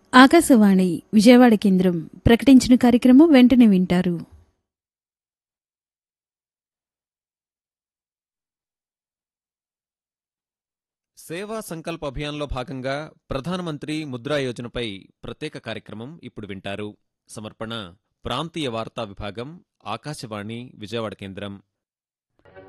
ఆకాశవాణి విజయవాడ కేంద్రం ప్రకటించిన కార్యక్రమం వెంటనే వింటారు. సేవా సంకల్ప్ అభియాన్లో భాగంగా ప్రధానమంత్రి ముద్రా యోజనపై ప్రత్యేక కార్యక్రమం ఇప్పుడు వింటారు. సమర్పణ ప్రాంతీయ వార్తా విభాగం, ఆకాశవాణి విజయవాడ కేంద్రం.